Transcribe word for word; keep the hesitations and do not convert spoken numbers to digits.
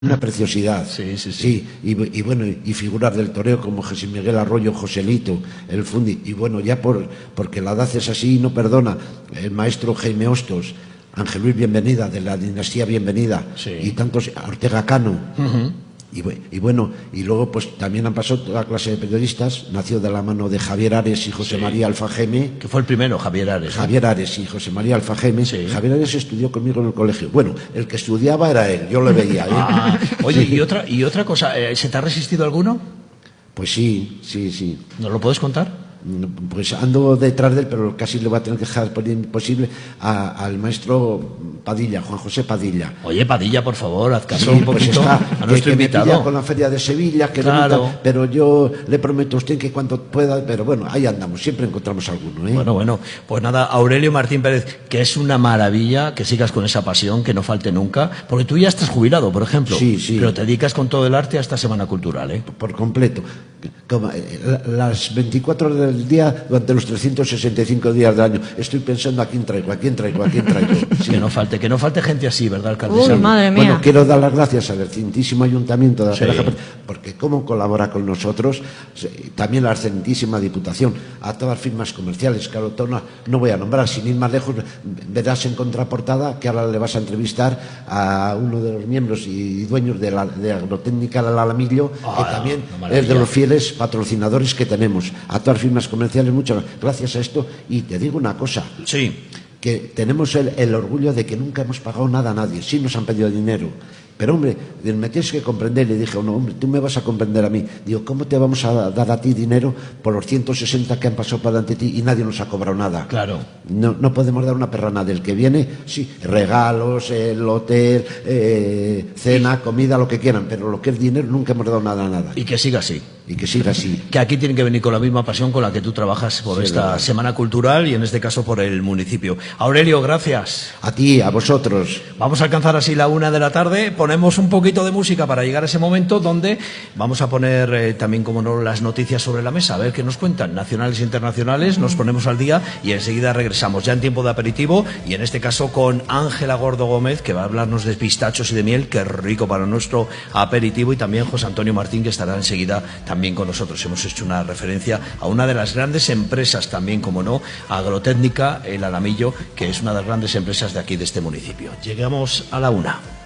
Una preciosidad. Sí, sí, sí. Sí, y, y bueno, y figuras del toreo como José Miguel Arroyo, Joselito, el Fundi, y bueno, ya por porque la edad es así y no perdona, el maestro Jaime Hostos, Ángel Luis Bienvenida, de la dinastía Bienvenida, sí. y tantos, Ortega Cano. Uh-huh. Y, y bueno, y luego pues también han pasado toda clase de periodistas, nació de la mano de Javier Ares y José sí. María Alfajeme. Que fue el primero, Javier Ares. Javier Ares y José María Alfajeme. Sí. Javier Ares estudió conmigo en el colegio. Bueno, el que estudiaba era él, yo le veía. ¿eh? Ah, oye, y otra, y otra cosa, ¿se te ha resistido alguno? Pues sí, sí, sí. ¿Nos lo puedes contar? Pues ando detrás de él, pero casi le voy a tener que dejar por imposible a, al maestro Padilla, Juan José Padilla. Oye, Padilla, por favor, haz caso sí, un poquito pues está, a nuestro que, invitado. Que me pilla con la feria de Sevilla, que claro. Nunca, pero yo le prometo a usted que cuando pueda, pero bueno, ahí andamos, siempre encontramos alguno. ¿eh? Bueno, bueno, pues nada, Aurelio Martín Pérez, que es una maravilla que sigas con esa pasión, que no falte nunca, porque tú ya estás jubilado, por ejemplo, sí, sí. pero te dedicas con todo el arte a esta Semana Cultural, ¿eh? Por completo. Como, las veinticuatro horas del día durante los trescientos sesenta y cinco días del año estoy pensando a quién traigo, a quién traigo, a quién traigo. Sí. Que no falte, que no falte gente así, ¿verdad, alcalde? Uy, madre mía. Bueno, quiero dar las gracias al excelentísimo Ayuntamiento de la sí. Pedraja, porque como colabora con nosotros, también la excelentísima Diputación, a todas las firmas comerciales, claro, todo no, no voy a nombrar, sin ir más lejos, verás en contraportada que ahora le vas a entrevistar a uno de los miembros y dueños de, la, de Agrotécnica El Alamillo, oh, que también no, es de los fieles patrocinadores que tenemos. A todas las firmas comerciales, muchas gracias a esto. Y te digo una cosa. Sí. Que tenemos el, el orgullo de que nunca hemos pagado nada a nadie. Sí nos han pedido dinero. Pero, hombre, me tienes que comprender. Le dije, no, hombre, tú me vas a comprender a mí. Digo, ¿cómo te vamos a dar a ti dinero por los ciento sesenta que han pasado para delante de ti y nadie nos ha cobrado nada? Claro. No, no podemos dar una perrana del que viene, sí, regalos, el hotel, eh, cena, comida, lo que quieran, pero lo que es dinero nunca hemos dado nada a nada. Y que siga así. Y que siga así. Que aquí tienen que venir con la misma pasión con la que tú trabajas por sí, esta verdad. Semana Cultural y en este caso por el municipio. Aurelio, gracias. A ti, a vosotros. Vamos a alcanzar así la una de la tarde. Ponemos un poquito de música para llegar a ese momento donde vamos a poner eh, también, como no, las noticias sobre la mesa. A ver qué nos cuentan, nacionales e internacionales. Nos ponemos al día y enseguida regresamos ya en tiempo de aperitivo y en este caso con Ángela Gordo Gómez, que va a hablarnos de pistachos y de miel, que rico para nuestro aperitivo, y también José Antonio Martín, que estará enseguida también con nosotros. Hemos hecho una referencia a una de las grandes empresas también, como no, Agrotécnica El Alamillo, que es una de las grandes empresas de aquí, de este municipio. Llegamos a la una.